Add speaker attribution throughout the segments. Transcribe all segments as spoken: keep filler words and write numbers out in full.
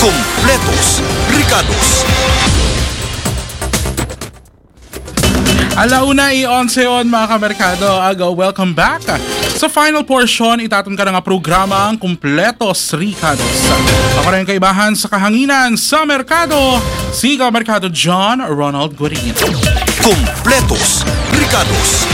Speaker 1: Kumpletos, Ricados.
Speaker 2: Alauna i-onse on mga kamerkado. Agaw, welcome back sa final portion. Itatong ka na nga programang Kumpletos Ricados. Ako rin kaibahan sa kahanginan sa merkado, si Kamerkado John Ronald Guarin.
Speaker 1: Kumpletos Ricados.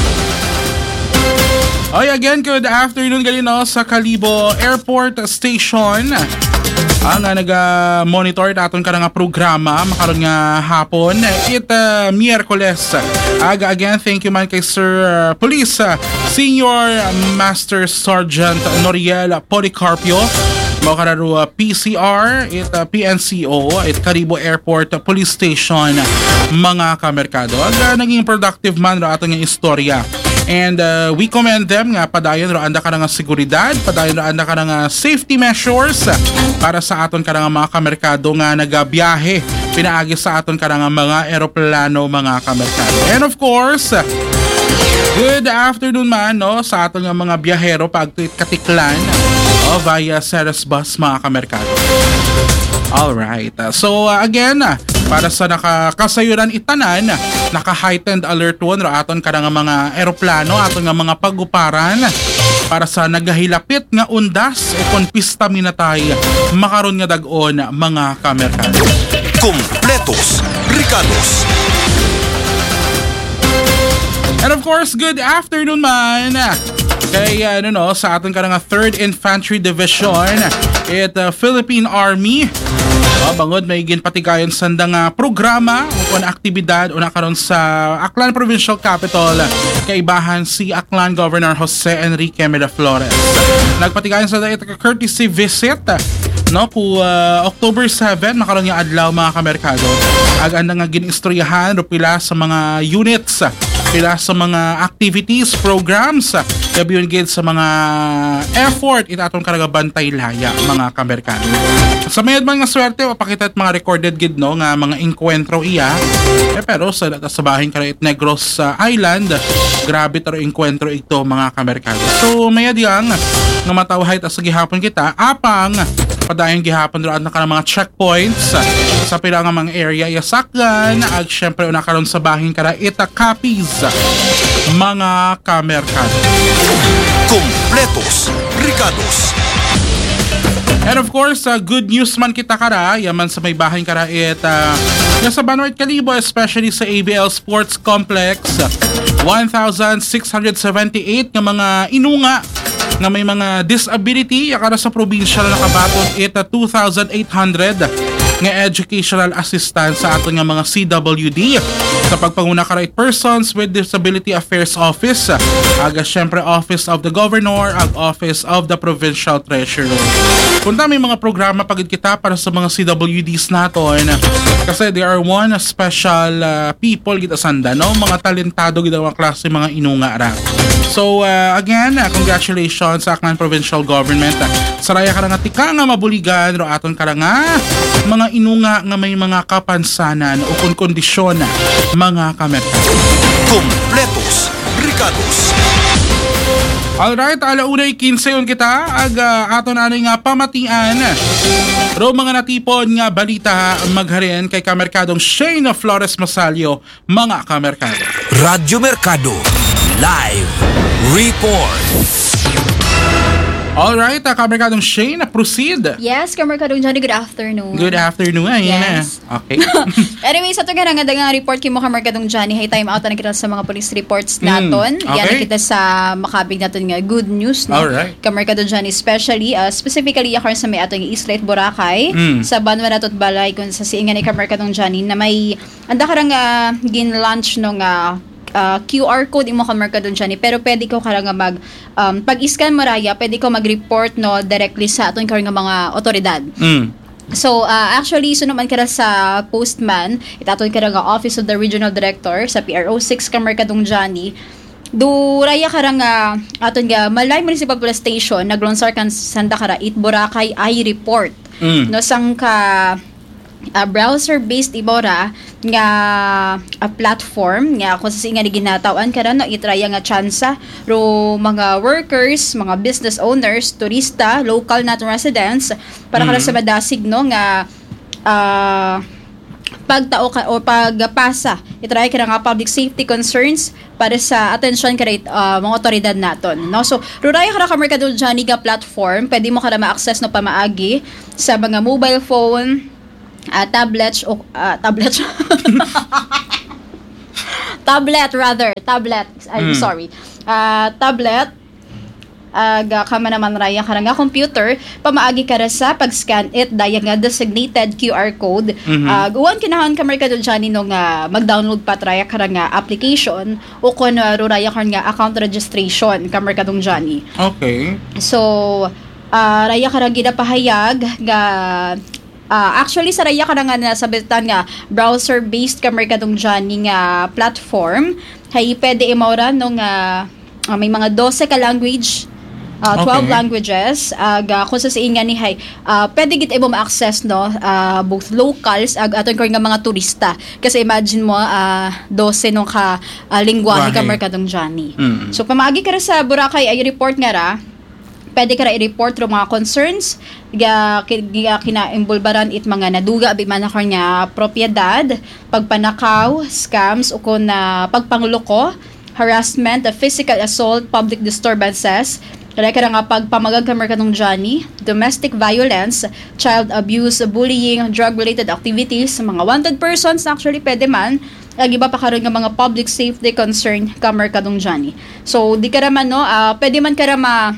Speaker 2: Oy, again, good afternoon galino sa Kalibo Airport Station. Ang uh, nag-monitor natin ka nga programa makaroon nga hapon it uh, Miyerkules. Aga again, thank you man kay Sir uh, Police uh, Senior Master Sergeant Noriel Policarpio. Mao kararo uh, P C R it uh, P N C O it Kalibo Airport uh, Police Station mga kamerkado. Aga uh, naging productive man ra ato nga istorya. And uh, we commend them nga padayon ro anda ka nga seguridad, padayon ro anda ka nga safety measures para sa aton ka nga mga kamerkado nga nagabiyahe pinaagi sa aton ka nga mga eroplano mga kamerkado. And of course, good afternoon man no sa aton nga mga biyahero pagtuit katiklan o via Ceres Bus mga kamerkado. Alright, so uh, again, para sa nakakasayuran itanan, naka-heightened alert one ra aton kada nga mga eroplano, aton nga mga paguparan para sa nagahilapit nga undas e kon pista minatay makaron nga dag-on mga kamerkado.
Speaker 1: Kumpletos Ricados.
Speaker 2: And of course, good afternoon man kay ano no sa aton kada nga third Infantry Division it uh, Philippine Army. Oh, bangod may ginpatigayon sanda nga programa o kon aktibidad o nakaroon sa Aklan Provincial Capital kaibahan si Aklan Governor Jose Enrique Miraflores. Nagpatigayon sa ito courtesy visit no po uh, October seventh makaroon nga adlaw mga kamerkado. Aganda nga ginistoryahan ro pila sa mga units, pila sa mga activities, programs, gabiyon gid sa mga effort itaton karaga bantay laya mga kamerkado. Sa mayad man nga swerte mapakita at mga recorded gid no nga mga encuentro iya. Eh, pero sa sa bahin kara it Negros uh, Island, grabe taro encuentro ito mga kamerkado. So mayad yang nga matawhay ta sa gihapon kita apang padayon gihapon ro na ka mga checkpoints sa pila nga mga area yasakgan ag syempre una karon sa bahin kara ita copies mga kamerkado.
Speaker 1: Kumpletos Ricados.
Speaker 2: And of course, uh, good news man kita kara, yaman sa may bahay kara it uh, sa Banuert Kalibo, especially sa A B L Sports Complex, one thousand six hundred seventy-eight nga mga inunga nga may mga disability yakara sa probinsya na nakabaton it uh, two thousand eight hundred nga educational assistance sa aton nga mga C W D sa pagpanguna ka right persons with Disability Affairs Office, aga syempre Office of the Governor, ag Office of the Provincial Treasurer. Punta may mga programa pagid kita para sa mga C W Ds naton kasi they are one special uh, people kita sanda no mga talentado gid mga klase mga inunga ra. So uh, again, uh, congratulations sa Aklan Provincial Government. Saraya ka nga tika nga mabuligan ro aton ka nga mga inunga nga may mga kapansanan o kung kondisyon mga kamerkado.
Speaker 1: Kumpletos Ricados.
Speaker 2: Alright, alaunay kinse yun kita ag uh, aton anay nga pamatian ro mga natipon nga balita magharin kay kamerkadong Shane Flores Masalio mga kamerkado.
Speaker 1: Radyo Mercado Live Report.
Speaker 2: Alright, uh, kamerkadong Shane, proceed.
Speaker 3: Yes, kamerkadong Johnny, good afternoon.
Speaker 2: Good afternoon. Ay,
Speaker 3: yes.
Speaker 2: Na. Okay.
Speaker 3: Anyway, sa ito nga nga nga report kimo kamerkadong Johnny, hay time out na kita sa mga police reports naton.
Speaker 2: Mm, okay.
Speaker 3: Yan na kita sa makabig naton nga good news no.
Speaker 2: Alright.
Speaker 3: Kamerkadong Johnny, especially uh, specifically yakar sa may atong East Leyte Boracay,
Speaker 2: mm.
Speaker 3: sa Banwanatot Balay kun sa siingan ni kamerkadong Johnny na may anda karang uh, gin-launch no nga Uh, Q R code imo ka merkadon Johnny, pero pwede ko karang mag um, pag-scan mo raya, pwede ko mag-report no directly sa aton karang mga otoridad.
Speaker 2: Mm.
Speaker 3: So uh, actually so naman kada sa postman itaton kada nga Office of the Regional Director sa P R O six ka merkadong Johnny. Do raya karang uh, aton nga Malay Municipal Police Station naglonsar kan Santa Cara it Boracay I report.
Speaker 2: Mm.
Speaker 3: No sang ka uh, browser based ibora nga a platform nga kung sa nga ni ginatawan karon no itraya nga tsansa ro mga workers, mga business owners, turista, local nato residents para mm-hmm. kada sa madasig no nga uh, pagtao ka o pagpasa itry ka nga public safety concerns para sa atensyon ka uh, mga otoridad naton no so ruray ka ka merkado Johnny nga platform pwede mo kada ma-access no pamaagi sa mga mobile phone uh, tablets o uh, tablets tablet rather tablet I'm mm. sorry uh, tablet aga uh, kama naman raya ka nga computer pamaagi ka sa pag-scan it daya nga designated Q R code mm-hmm. uh, guwan kinahanglan ka merkado Johnny no nga mag-download pa raya ka nga application o kun uh, raya ka nga account registration ka merkadong Johnny.
Speaker 2: Okay.
Speaker 3: So uh, raya ka ginapahayag nga uh, actually sa raya ka nga nasabitan nga browser based ka merkadong Johnny nga platform hay pwede imawra no nga uh, may mga twelve ka language Uh, twelve okay. languages ag uh, kung sa siin nga ni hay uh, pwede gid imo ma-access no uh, both locals ag aton ko nga mga turista kasi imagine mo uh, twelve no ka uh, lingwahe ka merkadong Johnny mm-hmm. so pamaagi ka ra sa Boracay ay report nga ra pwede ka ra i-report ro mga concerns ga kina-imbulbaran it mga naduga abi man ako nga propiedad pagpanakaw scams o kun na uh, pagpangloko harassment physical assault public disturbances kaya ka nga pagpamagag ka merkadong Johnny, domestic violence, child abuse, bullying, drug-related activities, mga wanted persons, actually pwede man, ag iba pa karon nga mga public safety concern ka merkadong Johnny. So, di ka raman, no, uh, pwede man ka rama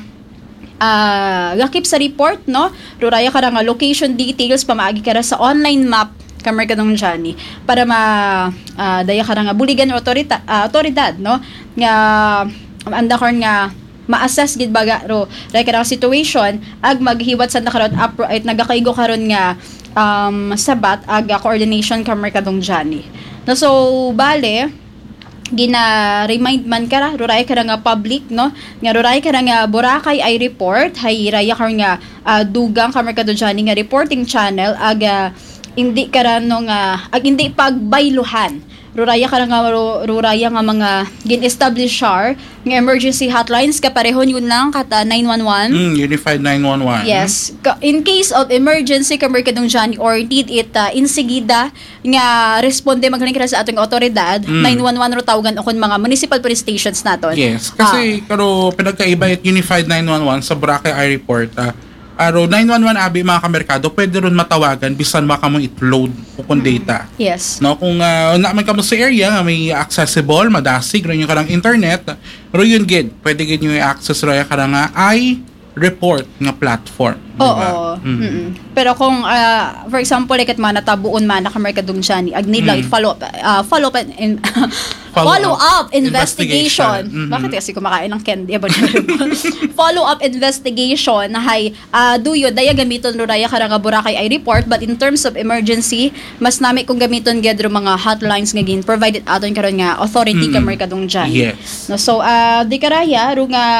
Speaker 3: uh, gakip sa report, no, ruraya ka nga location details, pamaagi ka sa online map ka merkadong Johnny, para ma, uh, daya ka nga buligan o autorita, uh, autoridad, no, nga, anda ka nga, ma-assess gid baga ro like ra situation ag maghiwat sa nakaron upright nagakaigo karon nga um sabat ag coordination ka merkadong Johnny no so bale gina remind man kara ruray ka nga public no nga ruray ka nga Boracay ay report hay raya ka nga uh, dugang ka merkadong Johnny nga reporting channel ag uh, hindi kara no nga ag hindi pagbayluhan ruraya ka nga ruraya nga mga gin-establish nga emergency hotlines kaparehon yun lang kata nine one one
Speaker 2: mm, Unified nine one one
Speaker 3: yes in case of emergency ka merkadong Johnny or need it uh, insigida nga responde magaling ka sa atong otoridad mm. nine one one ro tawagan o kun mga municipal police stations naton
Speaker 2: yes kasi uh, karo pinagkaiba it Unified nine one one sa Boracay I report uh, Aro nine one one abi mga kamerkado pwede ron matawagan bisan maka mo i-load o kung data.
Speaker 3: Yes.
Speaker 2: No kung uh, na man kamo sa area nga may accessible madasig ron yung karang internet, ro yun gid pwede gid yung i-access ro yung karang I report nga platform.
Speaker 3: Oo. Mm-hmm. Pero kung uh, for example like at mga natabuon man na kamerkadong Johnny ag need lang mm. follow up uh, follow up in follow, follow up, up investigation. investigation. Mm-hmm. Bakit kasi kumakain ng candy ba? Follow up investigation na hay uh, do yun daya gamiton ro daya karanga Boracay ay report but in terms of emergency mas nami kung gamiton gid ro mga hotlines nga gin provided aton karon nga authority mm-hmm. kamerkadong Johnny.
Speaker 2: Yes.
Speaker 3: No so uh, di karaya ro nga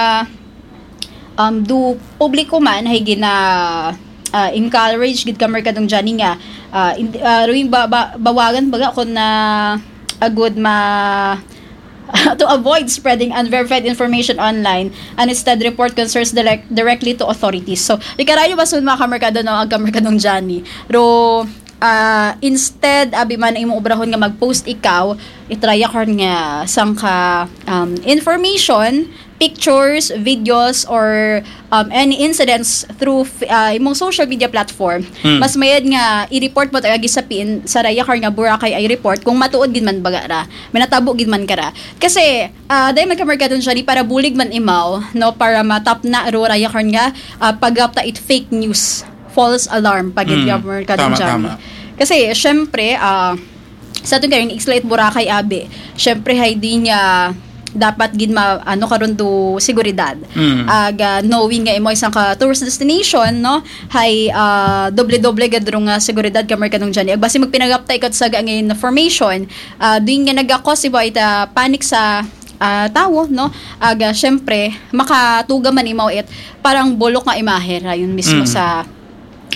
Speaker 3: um do publiko man hay gina uh, encourage gid ka merkadong Johnny nga uh, in, uh, ruing ba, ba, bawagan baga kun na a good ma to avoid spreading unverified information online and instead report concerns direct, directly to authorities. So di karayo basun mga kamerkado no ag kamerkadong Johnny ro uh, instead abi man imo obrahon nga mag-post ikaw itraya kar nga sangka um, information pictures, videos, or um, any incidents through uh, imong social media platform, hmm. mas mayad nga i-report mo tayo gisapin sa raya kar nga Boracay ay report kung matuod gid man baga ra, manatabo gid man kara. Kasi uh, dahil magkamerkadon siya ni para bulig man imaw, no, para matap na ro raya kar nga uh, pagapta it fake news, false alarm pag hmm. merkadon siya. Kasi syempre uh, sa itong karing X-Lite Boracay abi, syempre hay di niya dapat gid ma ano karon do seguridad mm. aga uh, knowing nga imo isang ka tourist destination no hay uh, doble-doble gad ro nga seguridad ka merkadong Johnny ag basi magpinagaptay kat sa ngayon na formation uh, doing nga nagakos iba ita panic sa uh, tawo no aga syempre makatuga man imaw it parang bulok nga imahe ra yun mismo mm. sa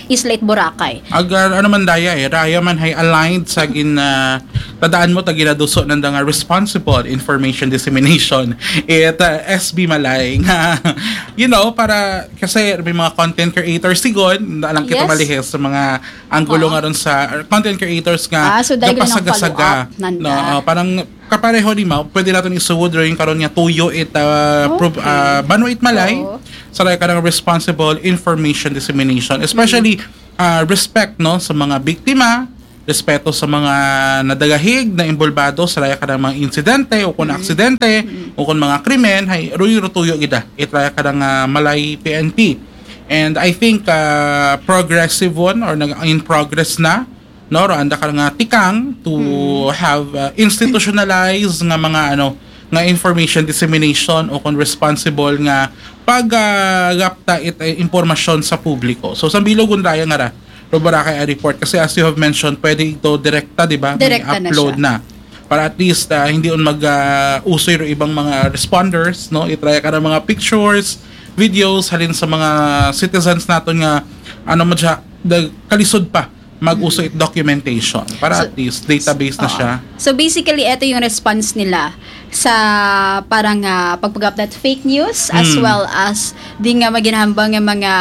Speaker 3: Isla Boracay.
Speaker 2: Agar ano man daya eh, raya man hay aligned sa gin uh, tadaan mo ta ginaduso nanda nga responsible information dissemination it uh, S B Malay nga you know para kasi may mga content creators sigon na lang kita
Speaker 3: Yes.
Speaker 2: malihis sa mga anggulo
Speaker 3: Oo.
Speaker 2: nga ron sa or content creators nga
Speaker 3: Ah, so dahil ganun ang
Speaker 2: gapasaga-saga.
Speaker 3: follow-up, nanda.
Speaker 2: No, uh, parang kapareho ni Mao, pwede natin isuod rin karon nga tuyo it uh,
Speaker 3: Okay.
Speaker 2: pro, uh, Banwa it Malay
Speaker 3: Oo.
Speaker 2: sa so, ka ng responsible information dissemination, especially uh, respect no sa mga biktima, respeto sa mga nadagahig na involvado sa raya ka ng mga insidente o kung aksidente o kung mga krimen hay ruyo-rutuyo gida itraya ka ng uh, Malay P N P. And I think uh, progressive one or nag in progress na no ro anda ka nga tikang to have uh, institutionalized nga mga ano nga information dissemination o kung responsible nga paggapta uh, it uh, impormasyon sa publiko. So sa bilog unraya nga ra ro Boracay report kasi as you have mentioned pwede ito direkta di ba?
Speaker 3: Direkta na
Speaker 2: upload
Speaker 3: siya.
Speaker 2: na para at least uh, hindi on mag uh, usoy ro ibang mga responders no itraya ka ng mga pictures, videos halin sa mga citizens naton nga ano mo siya the, kalisod pa mag-uso it documentation para
Speaker 3: So,
Speaker 2: at least database na
Speaker 3: Oo.
Speaker 2: siya.
Speaker 3: So basically, ito yung response nila sa parang uh, pagpag-update fake news as
Speaker 2: Mm.
Speaker 3: well as di nga maginahambang nga mga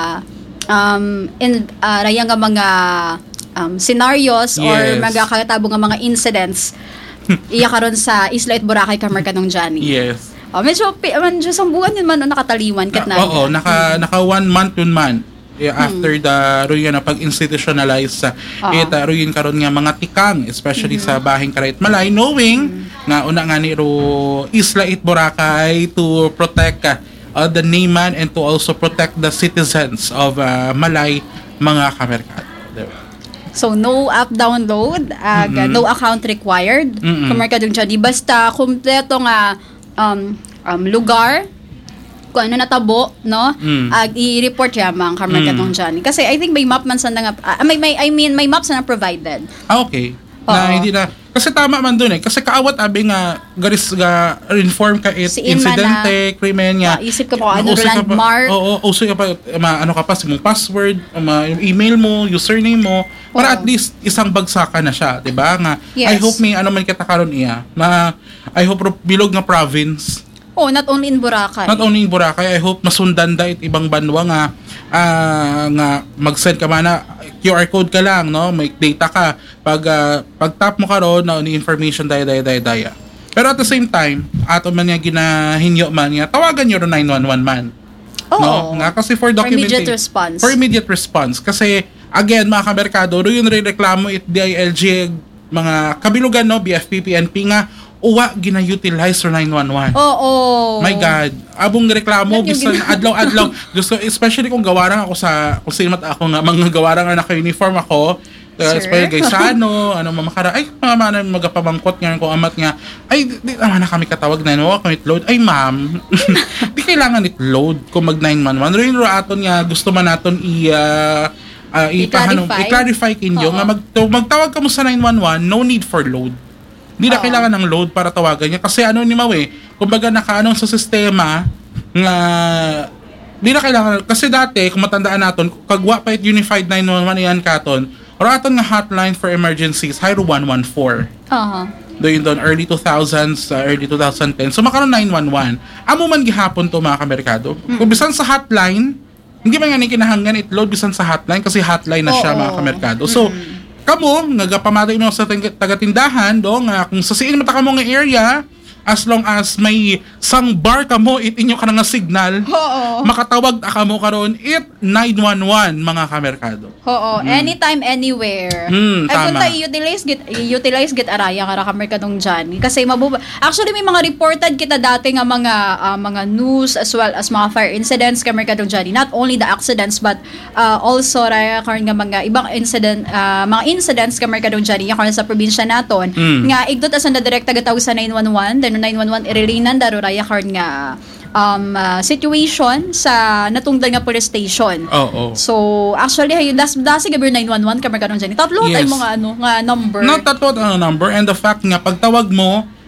Speaker 3: um, in, uh, raya nga mga um, scenarios or
Speaker 2: Yes.
Speaker 3: magkakatabo nga mga incidents iya karon sa Isla Boracay Kamarkanong Johnny.
Speaker 2: Yes.
Speaker 3: Oh, medyo, pi- medyo sambugan yun man no, nakataliwan kat na.
Speaker 2: Na, oo, naka naka one month yun man. Yeah, after the ruyan na pag-institutionalize sa
Speaker 3: Oo.
Speaker 2: it uh, ruyan karon nga mga tikang especially sa bahing Karait Malay knowing nga una nga ni ro Isla it Boracay to protect uh, uh, the name man and to also protect the citizens of uh, Malay mga kamerkado. Diba?
Speaker 3: So, no app download, ag,
Speaker 2: Mm-mm.
Speaker 3: no account required.
Speaker 2: Mm-mm.
Speaker 3: Kamarkadong Johnny. Basta, kumpleto nga um, um, lugar, kung ano natabo, no?
Speaker 2: Mm.
Speaker 3: Ag, i-report yamang kamarkadong Johnny. Kasi I think may map man sa nga, ah, may, may, I mean, may maps na provided.
Speaker 2: Ah, okay. Na
Speaker 3: Oo.
Speaker 2: hindi na kasi tama man dun eh. Kasi kaawat abi nga garis ga inform ka it
Speaker 3: Si Inman
Speaker 2: insidente, krimen nga.
Speaker 3: Ah, isip ko pa, ano,
Speaker 2: Uso ka pa-
Speaker 3: landmark.
Speaker 2: Oo, uso ka pa ma, ano ka pa sa mong password, ma, yung email mo, username mo para
Speaker 3: Oo.
Speaker 2: at least isang bagsakan na siya, 'di ba? Nga I
Speaker 3: Yes.
Speaker 2: hope may ano man kita karon iya. Na I hope ro- bilog nga province.
Speaker 3: Oh, not only in Boracay.
Speaker 2: Not only in Boracay, I hope masundan da it ibang banwa nga ah, nga mag-send ka man na Q R code ka lang, no? May data ka. Pag ah, pag tap mo karon na ni information daya daya daya daya. Pero at the same time, ato man nga ginahinyo man nga tawagan niyo ro nine one one man.
Speaker 3: Oo.
Speaker 2: No? Nga kasi for
Speaker 3: For
Speaker 2: documentation.
Speaker 3: immediate response.
Speaker 2: For immediate response kasi again mga kamerkado, ro yun rin reklamo it D I L G mga kabilugan no B F P P N P nga uwa gina-utilize sa nine one one.
Speaker 3: Oo.
Speaker 2: My God, abong reklamo
Speaker 3: Yan yung
Speaker 2: bisan
Speaker 3: gina-
Speaker 2: adlaw-adlaw. Gusto especially kung gawarang ako sa kung sino mat ako nga mga gawarang nga naka-uniform ako. Uh,
Speaker 3: Sure.
Speaker 2: especially kay Sano, ano mamakara ay mga mana magapamangkot nga ko amat nga ay di, di naman na kami katawag na no kami load ay ma'am di kailangan it load kung mag nine one one rin ro aton nga gusto man naton i uh, uh, ipahanong
Speaker 3: I-clarify?
Speaker 2: i-clarify kinyo
Speaker 3: Oo.
Speaker 2: nga mag magtawag ka mo sa nine one one no need for load. Hindi na
Speaker 3: Oo.
Speaker 2: kailangan ng load para tawagan niya. Kasi ano ni Mawe, kumbaga nakaanong sa sistema nga hindi na kailangan. Kasi dati, kung matandaan natin, kagwa pa it Unified nine one one yan katon, or aton nga hotline for emergencies, Hyro one one four.
Speaker 3: Aha.
Speaker 2: Doon doon, early two thousands, uh, early twenty ten. So makaroon nine one one. Amo man gihapon to mga kamerkado. Kung bisan sa hotline, hindi man nga ni kinahanglan it load bisan sa hotline kasi hotline na siya
Speaker 3: Oo.
Speaker 2: mga kamerkado. So, kamo nga pamatay mo sa tag- taga-tindahan do nga kung sa siin mata kamo nga area as long as may sang bar kamo it inyo ka nga signal
Speaker 3: Oo.
Speaker 2: makatawag ta kamo karon it nine one one mga kamerkado.
Speaker 3: Oo, anytime, anywhere.
Speaker 2: Hmm,
Speaker 3: Ay,
Speaker 2: tama.
Speaker 3: kung tayo i-utilize, get, i-utilize get araya kara kamerkadong dyan. Kasi mabuba. Actually, may mga reported kita dati nga mga ah, mga news as well as mga fire incidents kamerkadong dyan. Not only the accidents but ah, also raya karon nga mga ibang incident, ah, mga incidents kamerkadong dyan. Yung karon sa probinsya naton.
Speaker 2: Hmm.
Speaker 3: Nga, igdot as na direkta gataw sa nine one one. Then nine one one irelinan daro raya karon nga um, ah, situation sa natungdan nga police station.
Speaker 2: Oo.
Speaker 3: So, actually, hayo das dasi gabi nine one one kamar karon dyan. Tatlo
Speaker 2: Yes.
Speaker 3: ay mga ano nga number.
Speaker 2: Not that what ano number and the fact nga pagtawag mo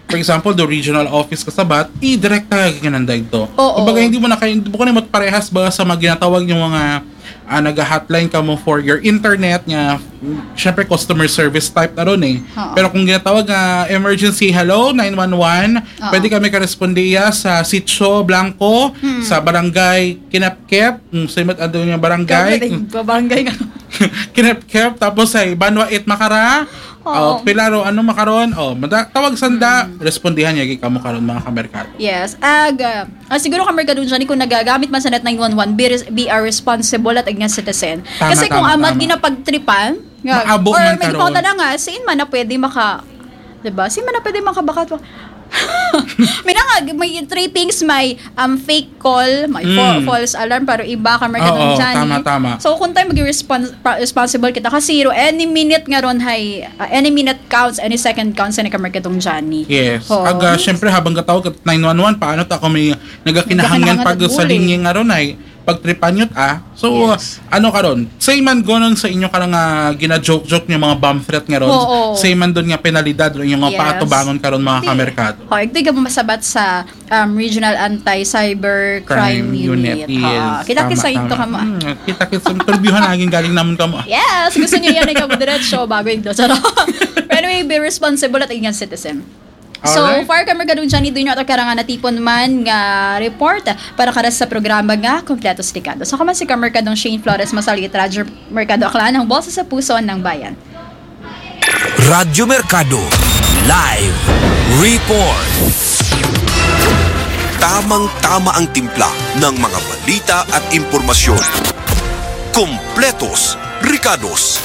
Speaker 2: for example, the regional office kasabat, i-direct na ginandag to.
Speaker 3: Oo.
Speaker 2: Kumbaga, hindi mo na kayo, hindi mo na parehas ba sa mga ginatawag yung mga uh, nag-hotline ka mo for your internet nga, syempre customer service type na ron eh.
Speaker 3: Oo.
Speaker 2: Pero kung ginatawag nga uh, emergency hello nine one one,
Speaker 3: Oo.
Speaker 2: pwede kami karespondiya sa Sitio Blanco, hmm. sa barangay Kinapkep, sa imat ano yung barangay.
Speaker 3: Barangay nga.
Speaker 2: Kinapkep, tapos ay Banwait Makara. Oh, Pilaro, ano makaron? Oh, mada- tawag sanda, mm. respondihan niya ka mo karon mga kamerkado.
Speaker 3: Yes. Ag uh, uh, siguro kamerkado dyan kung nagagamit man sa net nine one one, be, res- be a responsible at ignan citizen.
Speaker 2: Tama,
Speaker 3: kasi kung
Speaker 2: tama,
Speaker 3: amat
Speaker 2: tama.
Speaker 3: ginapagtripan, nga,
Speaker 2: Maabo
Speaker 3: or
Speaker 2: man
Speaker 3: may
Speaker 2: karon.
Speaker 3: pauta na nga, siin man na pwede maka, diba? Siin man na pwede makabakat. may na nga, may trippings, may um, fake call, may mm. fa- false alarm, pero iba ka market
Speaker 2: Oo,
Speaker 3: dyan.
Speaker 2: tama, tama.
Speaker 3: So, kung tayo mag-respons- responsible kita, kasi zero, any minute nga ron, hay, uh, any minute counts, any second counts, any ka-market dong Johnny.
Speaker 2: Yes.
Speaker 3: Oh.
Speaker 2: Aga, syempre, habang katawag at nine one one, paano ta ako may nagakinahangan pag sa linya nga ron ay pagtripan yun ah. So,
Speaker 3: Yes.
Speaker 2: uh, ano ka ron? Say man gonon sa inyo ka lang uh, gina-joke-joke yung mga bomb threat nga ron.
Speaker 3: Oo.
Speaker 2: Say man doon nga penalidad ron yung mga
Speaker 3: Yes.
Speaker 2: paatubangon ka ron mga
Speaker 3: Di-
Speaker 2: kamerkado.
Speaker 3: Oh, ito ka masabat sa um, Regional Anti-Cyber Crime,
Speaker 2: Crime
Speaker 3: Unit.
Speaker 2: Unit. Yes.
Speaker 3: Ha, kita kisa ito ka mo.
Speaker 2: Hmm, kita kisa. Interviewhan naging galing naman ka mo.
Speaker 3: Yes! Gusto niyo yan ay ka mo diretso bago yung doon. Anyway, be responsible at ingan citizen. So,
Speaker 2: Alright.
Speaker 3: far kami ganun dyan, doon yung karangan natipon man nga report para karas sa programa nga Kompletos Ricado. So, kaman si Kamerkadong Shane Flores Masalit, Radyo Mercado Aklan, ang boss sa puso ng bayan.
Speaker 1: Radyo Mercado Live Report. Tamang-tama ang timpla ng mga balita at impormasyon. Kompletos Ricados.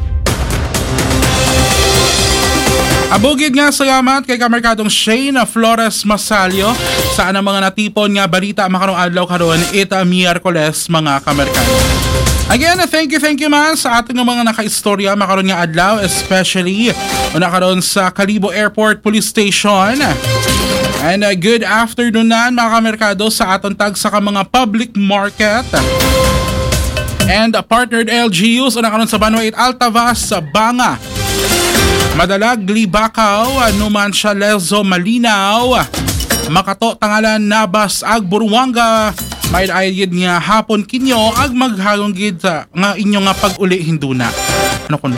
Speaker 2: Abugid nga salamat kay Kamerkadong Shane Flores Masalio sa anang mga natipon nga balita makarong adlaw karon ita Miyerkules mga kamerkado. Again, thank you, thank you man sa ating mga naka-istorya makaroon nga adlaw, especially una karon sa Kalibo Airport Police Station. And uh, good afternoon na mga kamerkado sa aton tag sa mga public market. And uh, partnered L G Us una karon sa Banwait Altavas sa Banga. Madalag Libakaw, Numan siya Lezo Malinaw, Makato Tangalan Nabas ag Buruanga, may ayid nga hapon kinyo ag maghagong gid sa nga inyo nga pag-uli hinduna. Ano ko no?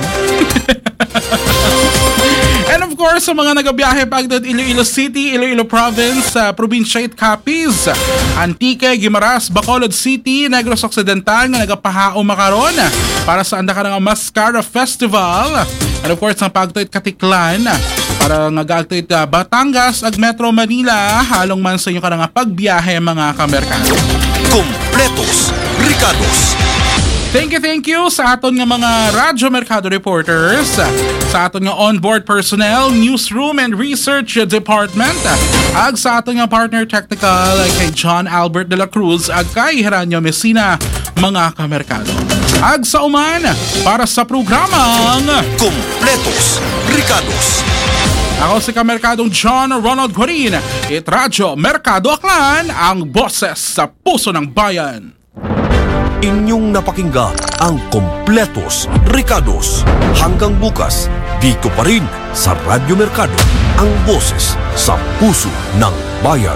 Speaker 2: And of course, sa mga nagabiyahe pagdad Iloilo City, Iloilo Province, uh, Probinsya it Capiz, Antique, Guimaras, Bacolod City, Negros Occidental nga nagapahao makaron para sa anda ka ng Mascara Festival. And of course, ang pagtuit Katiklan para nga gagtuit uh, Batangas ag Metro Manila, halong man sa inyo ka nga pagbiyahe mga kamerkado.
Speaker 1: Kompletos Ricados.
Speaker 2: Thank you, thank you sa aton nga mga Radyo Mercado reporters, sa aton nga onboard personnel, newsroom and research department, ag sa aton nga partner technical kay John Albert de la Cruz ag kay Heranio Messina, mga kamerkado. Ag sa uman para sa programang
Speaker 1: Kompletos Ricados.
Speaker 2: Ako si Kamerkadong John Ronald Guarin, it Radyo Mercado Aklan, ang boses sa puso ng bayan.
Speaker 1: Inyong napakinggan ang Kompletos Ricados. Hanggang bukas, dito pa rin sa Radyo Mercado, ang boses sa puso ng bayan.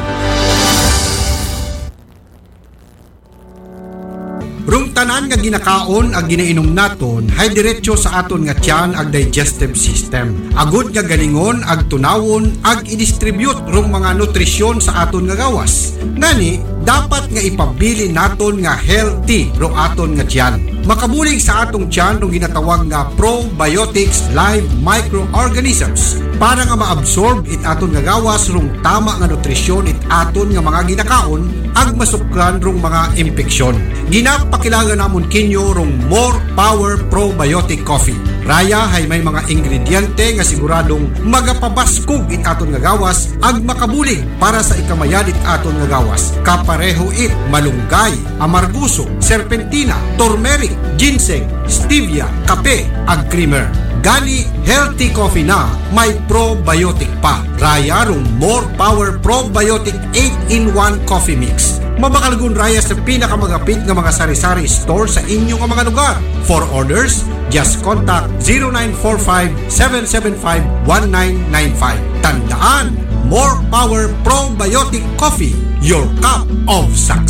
Speaker 4: Rung tanan nga ginakaon ag ginainom naton hay diretso sa aton nga tiyan ag digestive system. Agud nga galingon ag tunawon ag i-distribute rung mga nutrisyon sa aton nga gawas. Ngani dapat nga ipabili naton nga healthy rung aton nga tiyan. Makabulig sa atong tiyan rung ginatawag nga probiotics live microorganisms para nga maabsorb it aton nga gawas rung tama nga nutrisyon it aton nga mga ginakaon ag masukran rung mga impeksyon. Ginapakilala namon kinyo rung More Power Probiotic Coffee. Raya hay may mga ingrediente nga siguradong magapabaskog it aton nga gawas ag makabulig para sa ikamayan it aton nga gawas. Kapareho it malunggay, amarguso, serpentina, turmeric, ginseng, stevia, kape ag creamer. Gani healthy coffee na may probiotic pa. Raya rung More Power Probiotic eight in one Coffee Mix. Mabakalgun raya sa pinakamagapit nga mga sari-sari store sa inyong mga lugar. For orders, just contact zero nine four five, seven seven five, one nine nine five. Tandaan, More Power Probiotic Coffee, your cup of success.